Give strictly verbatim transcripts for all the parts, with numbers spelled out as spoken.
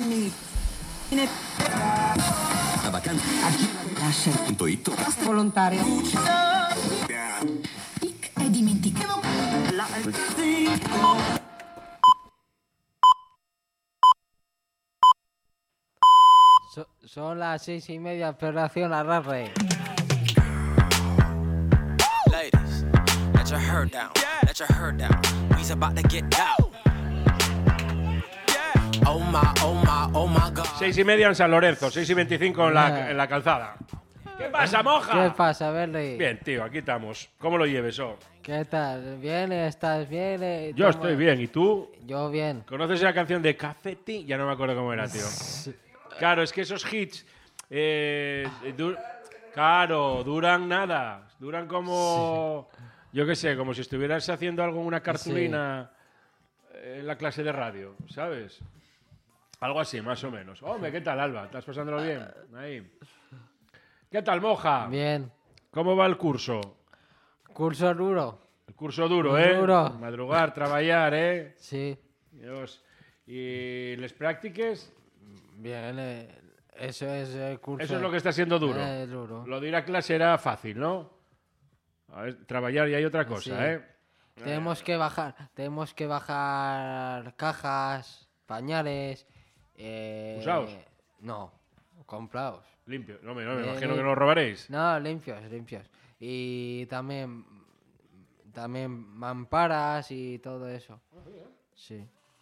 anni in a vacanza Punto volontario Tic e dimentichavo la So, son las seis y media, operación Arrarre. Ladies, let your hair down, let your hair down. We's about to get down. Oh my, oh my, oh my God. Seis y media en San Lorenzo, seis y veinticinco en la, en la calzada. ¿Qué pasa, moja? ¿Qué pasa, Berry? Bien, tío, aquí estamos. ¿Cómo lo lleves, oh? ¿Qué tal? ¿Bien? ¿Estás bien? Eh, Yo ¿cómo- estoy bien, ¿y tú? Yo bien. ¿Conoces esa canción de Cafetti? Ya no me acuerdo cómo era, tío. Claro, es que esos hits, eh, du- claro, duran nada. Duran como, yo qué sé, como si estuvieras haciendo algo en una cartulina en la clase de radio, ¿sabes? Algo así, más o menos. Hombre, ¿qué tal, Alba? ¿Estás pasándolo bien? Ahí. ¿Qué tal, moja? Bien. ¿Cómo va el curso? Curso duro. El curso duro, ¿eh? Duro. Madrugar, trabajar, ¿eh? Sí. Dios. ¿Y les prácticas? Bien, eh, eso es el curso. Eso es lo que está siendo duro. Eh, duro. Lo de ir a clase era fácil, ¿no? A ver, trabajar y hay otra cosa, Sí. ¿eh? Tenemos que bajar, tenemos que bajar cajas, pañales. Eh, ¿Usados? No, comprados. Limpio. No me, no me Eh, imagino que lim- lo robaréis. No, limpios, limpios. Y también, también mamparas y todo eso. Sí,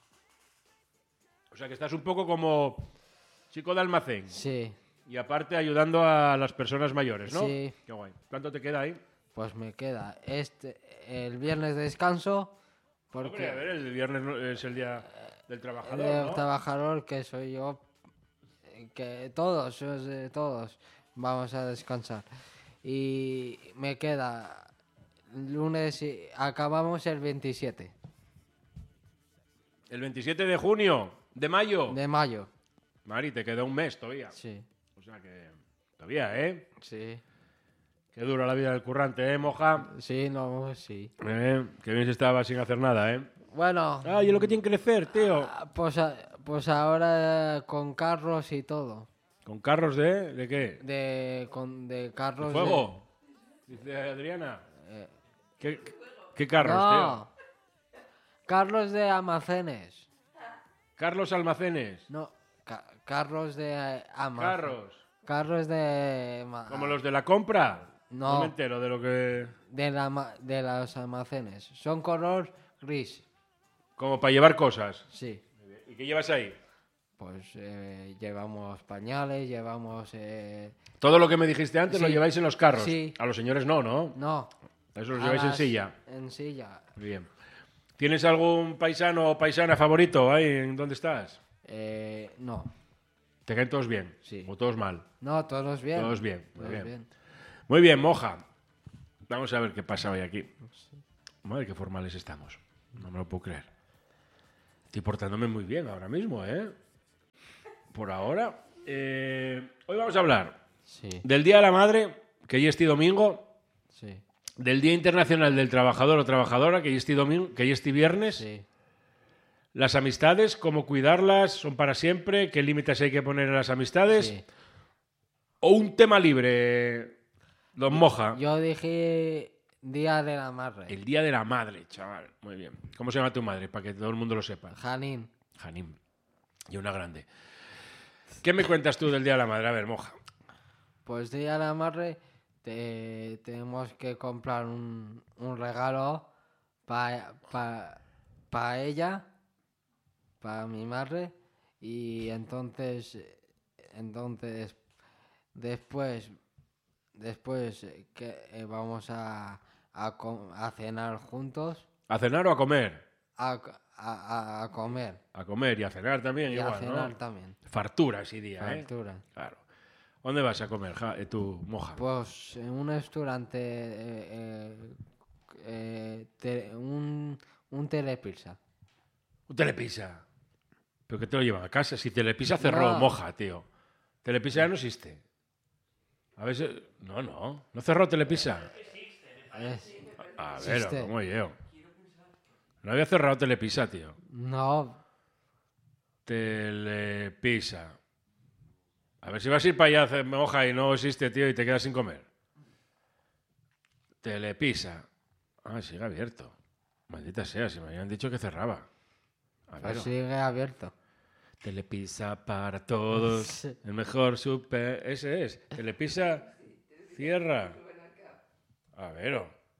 O sea que estás un poco como chico de almacén. sí. Y aparte ayudando a las personas mayores, ¿no? Sí. Qué guay. ¿Cuánto te queda ahí? Pues me queda este el viernes de descanso Hombre, a porque ver, el viernes no- es el día del trabajador, el ¿no? trabajador que soy yo, que todos, eh, todos vamos a descansar. Y me queda lunes y acabamos el veintisiete El veintisiete de junio, de mayo. de mayo. Mari, te queda un mes todavía. Sí, O sea que todavía, ¿eh? sí, Qué dura la vida del currante, ¿eh, moja? sí, no, sí. Eh, que bien se estaba sin hacer nada, ¿eh? Bueno, Ay, es lo que tiene que crecer, tío. ah, pues, a- pues ahora eh, con carros y todo. ¿Con carros de...? ¿De qué? De, con, de carros. ¿De de- fuego? Dice Adriana. eh, ¿Qué, qué carros, no, carros de almacenes. tío? Carlos Almacenes. No, ca- carros de eh, almacén. Carros. Carros de. ma- ¿Como los de la compra? No. me entero de lo que... De, la, ma- de los almacenes. Son color gris. Como para llevar cosas. Sí. ¿Y qué llevas ahí? Pues eh, llevamos pañales, llevamos. eh, Todo lo que me dijiste antes lo Sí. lleváis en los carros. Sí. A los señores no, ¿no? No. Eso los a lleváis en las- silla. En silla. Muy bien. ¿Tienes algún paisano o paisana favorito ahí en dónde estás? Eh, no. ¿Te caen todos bien? Sí. ¿O todos mal? No, todos bien. Todos bien, muy Todos bien. Muy bien, moja. Vamos a ver qué pasa hoy aquí. Madre, qué formales estamos. No me lo puedo creer. Estoy portándome muy bien ahora mismo, ¿eh? Por ahora. Eh, hoy vamos a hablar Sí, del Día de la Madre, que ya es este domingo, sí, del Día Internacional del Trabajador o Trabajadora, que ya este domingo, que ya este viernes. sí. Las amistades, cómo cuidarlas, son para siempre, qué límites hay que poner a las amistades. Sí. O un tema libre, don Moja. Yo dije Día de la Madre. El Día de la Madre, chaval. Muy bien. ¿Cómo se llama tu madre? Para que todo el mundo lo sepa. Janín. Janim. Y una grande. ¿Qué me cuentas tú del Día de la Madre? A ver, Moja. Pues Día de la Madre te, tenemos que comprar un, un regalo para pa, pa ella, para mi madre, y entonces, entonces después, después eh, que eh, vamos a, a, co- a cenar juntos, ¿A cenar o a comer? a, a, a- a comer A comer y a cenar también, y igual, a cenar ¿no? también. Fartura ese día, ¿eh? Fartura. Claro. ¿Dónde vas a comer, ja, eh, tú, Moja? Pues en un restaurante, eh, eh, eh, te- un, un telepizza. Un Telepisa. ¿Pero qué te lo llevan a casa? Si Telepisa cerró, No. Moja, tío. Telepisa ya no existe. A veces... No, no. ¿No cerró Telepisa? Es- A ver, Existe. ¿cómo yo? No había cerrado Telepisa, tío. no, Telepisa. A ver si vas a ir para allá, moja, y no existe, tío, y te quedas sin comer. Telepisa. Ah, sigue abierto. Maldita sea, si me habían dicho que cerraba. A ver. Pues sigue abierto. Telepisa para todos. El mejor super. Ese es. Telepisa cierra. A ver.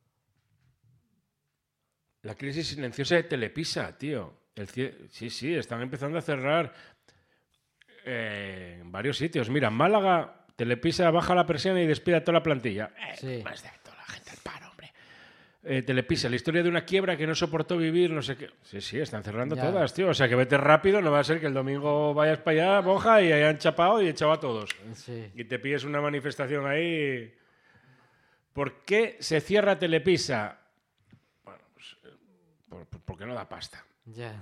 La crisis silenciosa de Telepisa, tío. El cie... Sí, sí, están empezando a cerrar eh, en varios sitios. Mira, en Málaga, Telepisa baja la persiana y despide a toda la plantilla. Eh, Sí. Más de toda la gente al paro, hombre. Eh, Telepisa, la historia de una quiebra que no soportó vivir, no sé qué. Sí, sí, están cerrando Ya. todas, tío. O sea, que vete rápido, no va a ser que el domingo vayas para allá, boja, y hayan chapado y echado a todos. Sí. Y te pilles una manifestación ahí. ¿Por qué se cierra Telepisa? Bueno, pues, eh, por, por- porque no da pasta. Ya.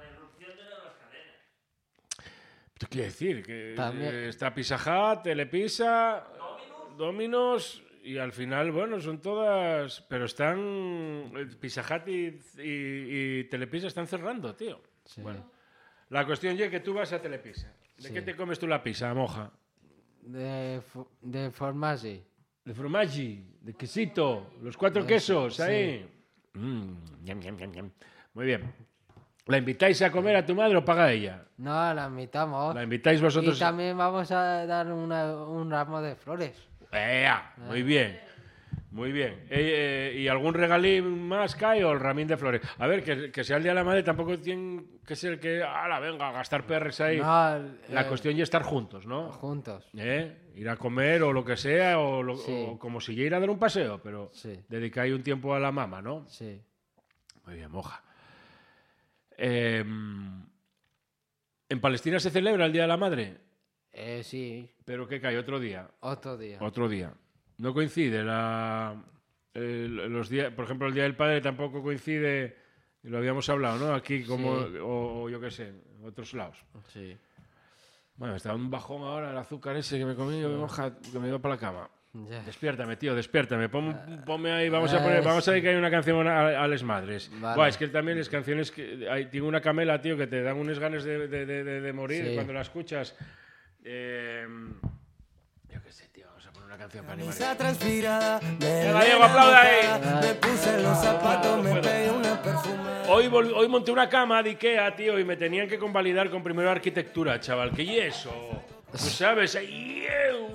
¿Qué quiere decir? Que También. eh, está Pizza Hut, Telepisa, Domino's, y al final, bueno, son todas... Pero están... eh, Pizza Hut y, y- y Telepisa están cerrando, tío. Sí. Bueno, la cuestión es que tú vas a Telepisa. ¿De Sí. qué te comes tú la pizza, moja? De, fu- de formaggi. De formaggi, de quesito, los cuatro Eso, quesos, sí. ahí. Mm, ñam, ñam, ñam, ñam. Muy bien. ¿La invitáis a comer a tu madre o paga ella? No, la invitamos. ¿La invitáis vosotros? Y también vamos a dar una- un ramo de flores. ¡Ea! Muy bien. Muy bien. Eh, eh, ¿Y algún regalín más cae o el ramín de flores? A ver, que, que sea el Día de la Madre tampoco tiene que ser que, ala, venga, a gastar perres ahí. No, La eh, cuestión ya es estar juntos, ¿no? Juntos. ¿Eh? Ir a comer o lo que sea, o, lo- Sí. o como si yo ir a dar un paseo, pero Sí. dedicáis un tiempo a la mama, ¿no? Sí. Muy bien, moja. Eh, ¿En Palestina se celebra el Día de la Madre? Eh, sí, ¿Pero qué cae? ¿Otro día? otro día. Otro día. No coincide la... el- los días, por ejemplo, el Día del Padre tampoco coincide, y lo habíamos hablado, ¿no? Aquí como, Sí. o, o yo qué sé, en otros lados. Sí. Bueno, me está dando un bajón ahora el azúcar ese que me comí, que me moja, que me iba para la cama. Ya. Despiértame, tío, despiértame. Pon- ponme ahí, vamos a poner, vamos a ver que hay una canción a, a les madres. Vale. Buah, es que también es canciones que hay, tiene una camela, tío, que te dan unos ganas de, de- de- de- de morir Sí. cuando la escuchas. Eh, yo qué sé, tío, vamos a poner una canción para animar. Camisa transpirada, Venga, Diego, aplauda ahí. Me puse los zapatos, me pegué una perfume. Hoy, vol- hoy monté una cama de Ikea, tío, y me tenían que convalidar con primero arquitectura, chaval. ¿Qué y eso? Tú sabes, ahí, eu,